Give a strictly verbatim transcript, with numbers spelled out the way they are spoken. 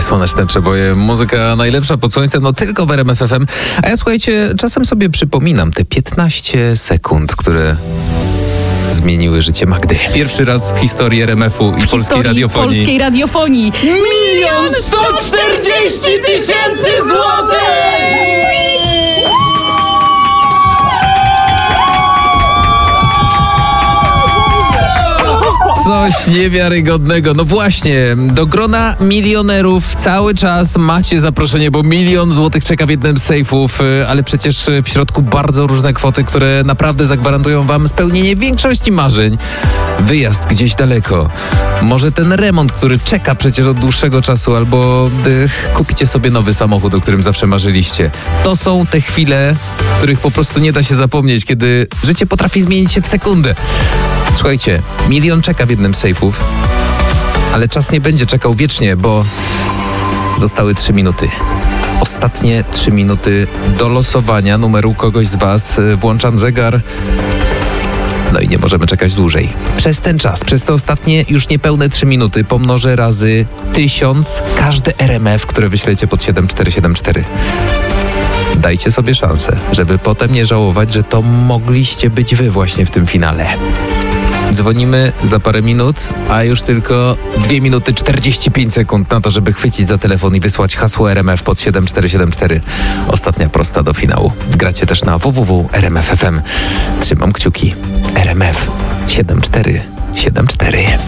Słoneczne przeboje, muzyka najlepsza pod słońcem, no tylko w R M F F M. A ja, słuchajcie, czasem sobie przypominam te piętnaście sekund, które zmieniły życie Magdy. Pierwszy raz w historii R M F u i w polskiej radiofonii. polskiej radiofonii. Milion sto czterdzieści tysięcy złotych! Coś niewiarygodnego. No właśnie, do grona milionerów cały czas macie zaproszenie, bo milion złotych czeka w jednym z sejfów, ale przecież w środku bardzo różne kwoty, które naprawdę zagwarantują wam spełnienie większości marzeń. Wyjazd gdzieś daleko. Może ten remont, który czeka przecież od dłuższego czasu, albo y, kupicie sobie nowy samochód, o którym zawsze marzyliście. To są te chwile, których po prostu nie da się zapomnieć, kiedy życie potrafi zmienić się w sekundę. Słuchajcie, milion czeka w jednym z sejfów, ale czas nie będzie czekał wiecznie, bo zostały trzy minuty. Ostatnie trzy minuty do losowania numeru kogoś z was. Włączam zegar. No i nie możemy czekać dłużej. Przez ten czas, przez te ostatnie już niepełne trzy minuty pomnożę razy tysiąc każde R M F, które wyślecie pod siedem cztery siedem cztery. Dajcie sobie szansę, żeby potem nie żałować, że to mogliście być wy właśnie w tym finale. Dzwonimy za parę minut, a już tylko dwie minuty czterdzieści pięć sekund na to, żeby chwycić za telefon i wysłać hasło R M F pod siedem cztery siedem cztery. Ostatnia prosta do finału. Wgracie też na w w w kropka r m f f m. Trzymam kciuki. R M F siedem cztery siedem cztery.